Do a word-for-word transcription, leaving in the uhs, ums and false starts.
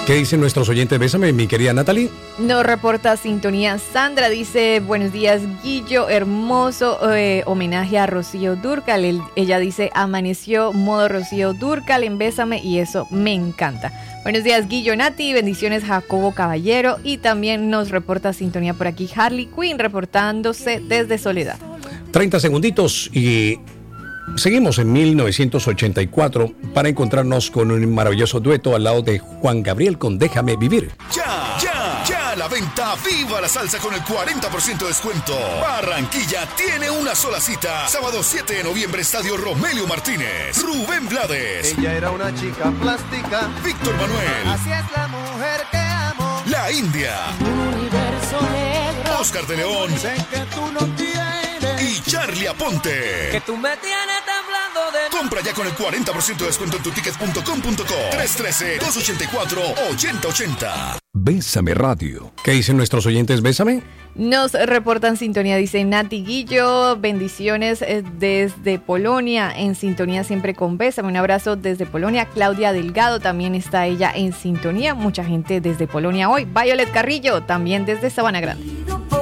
¿Qué dicen nuestros oyentes? Bésame, mi querida Natalie. Nos reporta sintonía Sandra, dice, buenos días Guillo, hermoso eh, homenaje a Rocío Dúrcal. El, ella dice, amaneció modo Rocío Dúrcal en Bésame y eso me encanta. Buenos días Guillo, Nati, bendiciones Jacobo Caballero, y también nos reporta sintonía por aquí Harley Quinn reportándose desde Soledad. treinta segunditos y seguimos en mil novecientos ochenta y cuatro para encontrarnos con un maravilloso dueto al lado de Juan Gabriel con Déjame Vivir. Ya, ya, ya la venta Viva la Salsa con el cuarenta por ciento de descuento. Barranquilla tiene una sola cita. Sábado siete de noviembre, Estadio Romelio Martínez. Rubén Blades. Ella era una chica plástica. Víctor Manuel. Así es la mujer que amo. La India. Un universo negro. Oscar de León. Sé que tú no tienes. Y Charlie Aponte. Que tú me tienes temblando de... Compra ya con el cuarenta por ciento de descuento en tu tickets punto com punto co. tres uno tres, dos ocho cuatro, ocho cero ocho cero. Bésame Radio. ¿Qué dicen nuestros oyentes? Bésame. Nos reportan sintonía, dice Nati Guillo, bendiciones desde Polonia, en sintonía siempre con Bésame. Un abrazo desde Polonia. Claudia Delgado también está ella en sintonía. Mucha gente desde Polonia hoy. Violet Carrillo también desde Sabana Grande.